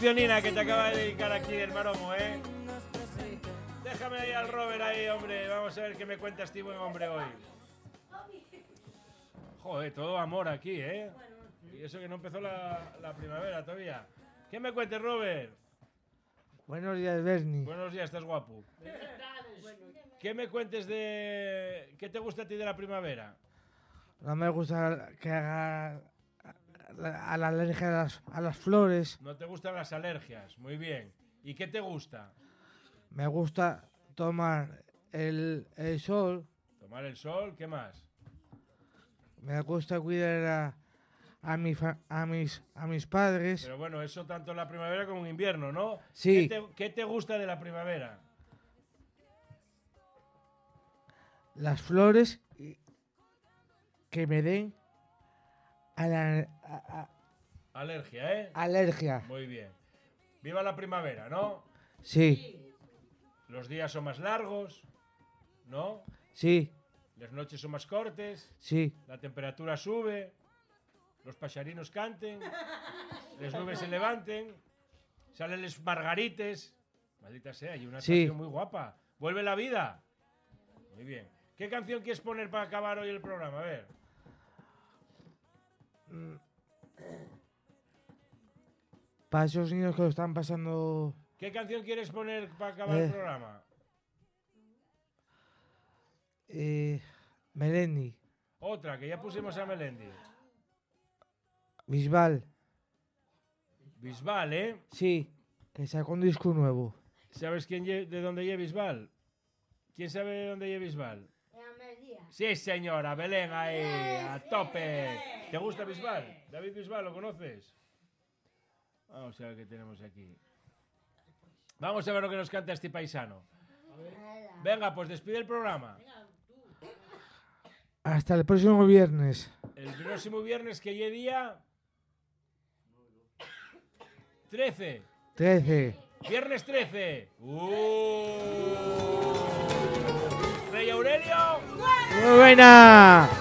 Pionina que te acaba de dedicar aquí el maromo, ¿eh? Déjame ahí al Robert ahí, hombre. Vamos a ver qué me cuenta este buen hombre hoy. Joder, todo amor aquí, ¿eh? Y eso que no empezó la primavera todavía. ¿Qué me cuentes, Robert? Buenos días, Bernie. Buenos días, estás guapo. ¿Qué me cuentes de... ¿Qué te gusta a ti de la primavera? No me gusta que haga a la alergia a las flores. No te gustan las alergias, muy bien. ¿Y qué te gusta? Me gusta tomar el sol. Tomar el sol, ¿qué más? Me gusta cuidar a mis padres. Pero bueno, eso tanto en la primavera como en invierno, ¿no? Sí. ¿Qué te gusta de la primavera? Las flores que me den Alergia, ¿eh? alergia. Muy bien. Viva la primavera, ¿no? Sí, Los días son más largos, ¿no? sí, Las noches son más cortes, sí. la temperatura sube, los paxarinos canten, las nubes se levanten, salen los margarites. Maldita sea, hay una canción muy guapa. ¿Vuelve la vida? Muy bien. ¿Qué canción quieres poner para acabar hoy el programa? A ver. Para esos niños que lo están pasando... ¿Qué canción quieres poner para acabar el programa? Melendi. Otra, que ya pusimos a Melendi. Bisbal. Bisbal, ¿eh? Sí, que sacó un disco nuevo. ¿Sabes de dónde lleva Bisbal? ¿Quién sabe de dónde lleva Bisbal? Sí, señora, Belén ahí, a tope. ¿Te gusta Bisbal? ¿David Bisbal, lo conoces? Vamos a ver qué tenemos aquí. Vamos a ver lo que nos canta este paisano. Venga, pues despide el programa. Hasta el próximo viernes. El próximo viernes, que ya día 13. 13. Viernes 13. Rey Aurelio. ¡Muy buena!